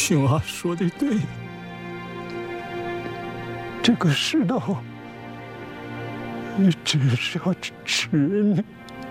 青蛙说的对，这个世道，你只是要吃人。